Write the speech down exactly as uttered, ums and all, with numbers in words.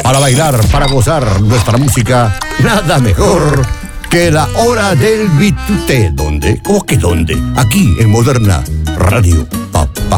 Para bailar, para gozar nuestra música, nada mejor que la hora del Bituté. ¿Dónde? ¿Cómo que dónde? Aquí en Moderna Radio. Pa, pa,